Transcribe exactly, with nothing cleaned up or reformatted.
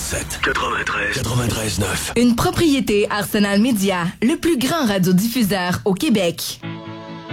sept, quatre-vingt-treize, quatre-vingt-treize neuf. Une propriété Arsenal Média, le plus grand radiodiffuseur au Québec.